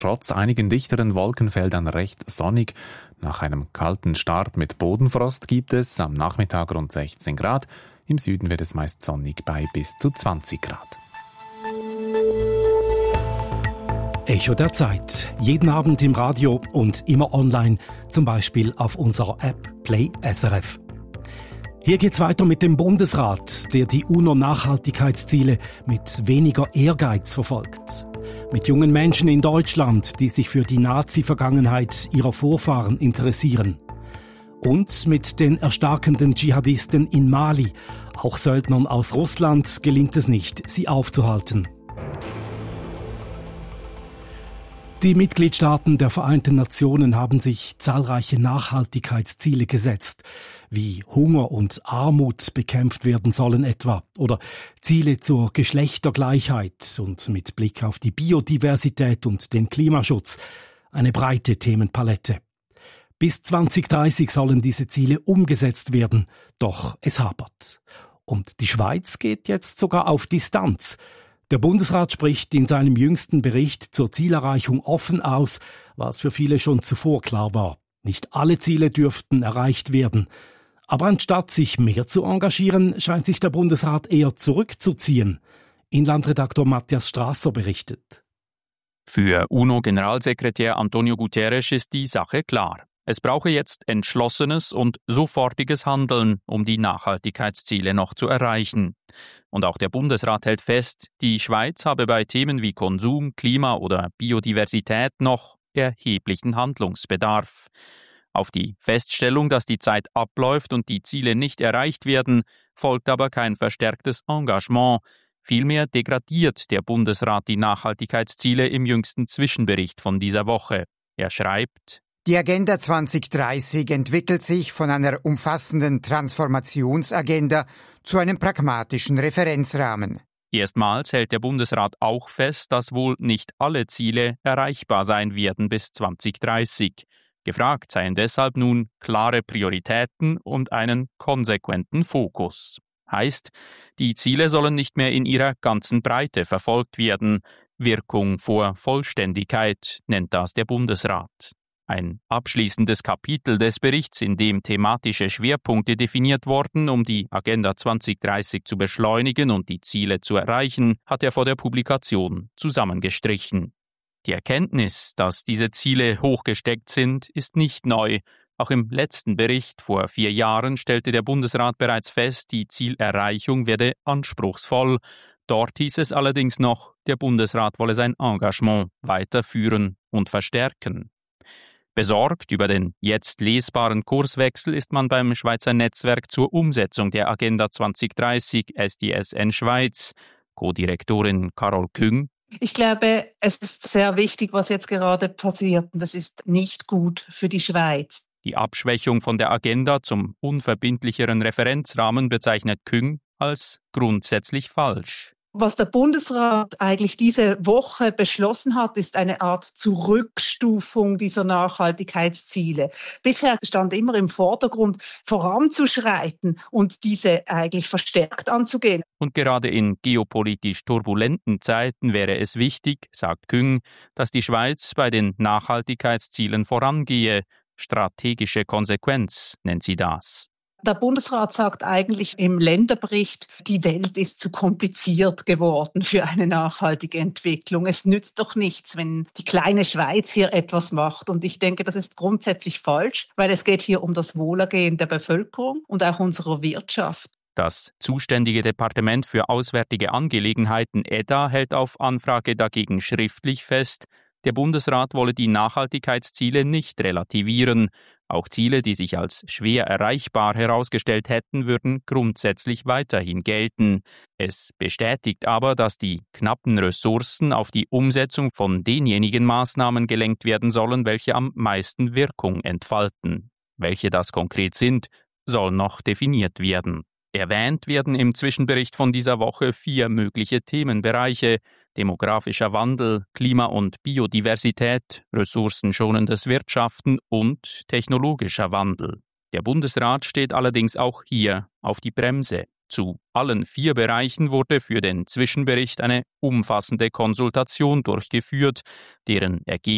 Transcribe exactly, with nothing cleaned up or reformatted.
Trotz einigen dichteren Wolkenfeldern recht sonnig. Nach einem kalten Start mit Bodenfrost gibt es am Nachmittag rund sechzehn Grad. Im Süden wird es meist sonnig bei bis zu zwanzig Grad. Echo der Zeit. Jeden Abend im Radio und immer online, zum Beispiel auf unserer App Play S R F. Hier geht's weiter mit dem Bundesrat, der die UNO-Nachhaltigkeitsziele mit weniger Ehrgeiz verfolgt. Mit jungen Menschen in Deutschland, die sich für die Nazi-Vergangenheit ihrer Vorfahren interessieren. Und mit den erstarkenden Dschihadisten in Mali. Auch Söldnern aus Russland gelingt es nicht, sie aufzuhalten. Die Mitgliedstaaten der Vereinten Nationen haben sich zahlreiche Nachhaltigkeitsziele gesetzt, wie Hunger und Armut bekämpft werden sollen etwa, oder Ziele zur Geschlechtergleichheit und mit Blick auf die Biodiversität und den Klimaschutz, eine breite Themenpalette. Bis zwanzig dreißig sollen diese Ziele umgesetzt werden, doch es hapert. Und die Schweiz geht jetzt sogar auf Distanz. Der Bundesrat spricht in seinem jüngsten Bericht zur Zielerreichung offen aus, was für viele schon zuvor klar war. Nicht alle Ziele dürften erreicht werden. Aber anstatt sich mehr zu engagieren, scheint sich der Bundesrat eher zurückzuziehen. Inlandredaktor Matthias Strasser berichtet. Für UNO-Generalsekretär Antonio Guterres ist die Sache klar. Es brauche jetzt entschlossenes und sofortiges Handeln, um die Nachhaltigkeitsziele noch zu erreichen. Und auch der Bundesrat hält fest, die Schweiz habe bei Themen wie Konsum, Klima oder Biodiversität noch erheblichen Handlungsbedarf. Auf die Feststellung, dass die Zeit abläuft und die Ziele nicht erreicht werden, folgt aber kein verstärktes Engagement. Vielmehr degradiert der Bundesrat die Nachhaltigkeitsziele im jüngsten Zwischenbericht von dieser Woche. Er schreibt: Die Agenda zwanzig dreißig entwickelt sich von einer umfassenden Transformationsagenda zu einem pragmatischen Referenzrahmen. Erstmals hält der Bundesrat auch fest, dass wohl nicht alle Ziele erreichbar sein werden bis zwanzig dreißig. Gefragt seien deshalb nun klare Prioritäten und einen konsequenten Fokus. Heißt, die Ziele sollen nicht mehr in ihrer ganzen Breite verfolgt werden. Wirkung vor Vollständigkeit nennt das der Bundesrat. Ein abschließendes Kapitel des Berichts, in dem thematische Schwerpunkte definiert wurden, um die Agenda zwanzig dreißig zu beschleunigen und die Ziele zu erreichen, hat er vor der Publikation zusammengestrichen. Die Erkenntnis, dass diese Ziele hochgesteckt sind, ist nicht neu. Auch im letzten Bericht vor vier Jahren stellte der Bundesrat bereits fest, die Zielerreichung werde anspruchsvoll. Dort hieß es allerdings noch, der Bundesrat wolle sein Engagement weiterführen und verstärken. Besorgt über den jetzt lesbaren Kurswechsel ist man beim Schweizer Netzwerk zur Umsetzung der Agenda zwanzig dreißig S D S N Schweiz. Co-Direktorin Carol Küng: Ich glaube, es ist sehr wichtig, was jetzt gerade passiert. Das ist nicht gut für die Schweiz. Die Abschwächung von der Agenda zum unverbindlicheren Referenzrahmen bezeichnet Küng als grundsätzlich falsch. Was der Bundesrat eigentlich diese Woche beschlossen hat, ist eine Art Zurückstufung dieser Nachhaltigkeitsziele. Bisher stand immer im Vordergrund, voranzuschreiten und diese eigentlich verstärkt anzugehen. Und gerade in geopolitisch turbulenten Zeiten wäre es wichtig, sagt Küng, dass die Schweiz bei den Nachhaltigkeitszielen vorangehe. Strategische Konsequenz nennt sie das. Der Bundesrat sagt eigentlich im Länderbericht, die Welt ist zu kompliziert geworden für eine nachhaltige Entwicklung. Es nützt doch nichts, wenn die kleine Schweiz hier etwas macht. Und ich denke, das ist grundsätzlich falsch, weil es geht hier um das Wohlergehen der Bevölkerung und auch unserer Wirtschaft. Das zuständige Departement für Auswärtige Angelegenheiten E D A hält auf Anfrage dagegen schriftlich fest, der Bundesrat wolle die Nachhaltigkeitsziele nicht relativieren. Auch Ziele, die sich als schwer erreichbar herausgestellt hätten, würden grundsätzlich weiterhin gelten. Es bestätigt aber, dass die knappen Ressourcen auf die Umsetzung von denjenigen Maßnahmen gelenkt werden sollen, welche am meisten Wirkung entfalten. Welche das konkret sind, soll noch definiert werden. Erwähnt werden im Zwischenbericht von dieser Woche vier mögliche Themenbereiche: demografischer Wandel, Klima- und Biodiversität, ressourcenschonendes Wirtschaften und technologischer Wandel. Der Bundesrat steht allerdings auch hier auf die Bremse. Zu allen vier Bereichen wurde für den Zwischenbericht eine umfassende Konsultation durchgeführt, deren Ergebnis